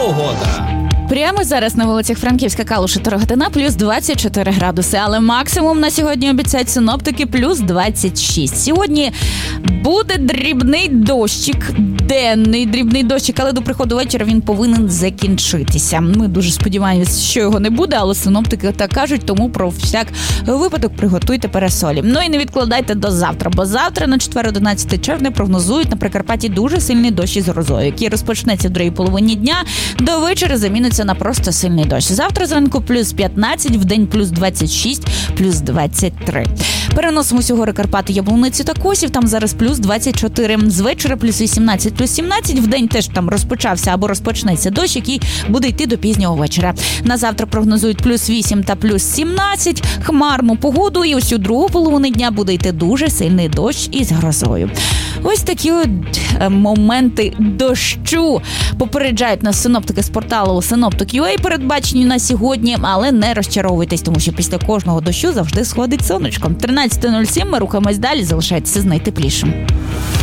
погода. Прямо зараз на вулицях Франківська, Калуша, Торогатина плюс 24 градуси, але максимум на сьогодні обіцяють синоптики плюс 26. Сьогодні буде дрібний дощик, денний дрібний дощик, але до приходу вечора він повинен закінчитися. Ми дуже сподіваємося, що його не буде, але синоптики так кажуть, тому про всяк випадок приготуйте парасолі. Ну і не відкладайте до завтра, бо завтра на четвер, 11 червня, прогнозують на Прикарпатті дуже сильний дощ із грозою, який розпочнеться в другій половині дня, до вечора заміниться на просто сильний дощ. Завтра зранку плюс 15, вдень плюс 26, плюс 23. Переносимо усього Карпати, Яблуницю та Косів, там зараз плюс 24. З вечора плюс 18, плюс 17. Вдень теж там розпочався або розпочнеться дощ, який буде йти до пізнього вечора. На завтра прогнозують плюс 8 та плюс 17. Хмарну погоду, і ось у другу половину дня буде йти дуже сильний дощ із грозою. Ось такі от моменти дощу попереджають нас синоптики з порталу Synoptic.ua, передбачені на сьогодні, але не розчаровуйтесь, тому що після кожного дощу завжди сходить сонечко. 13:07, ми рухаємось далі, залишайтеся з найтеплішим.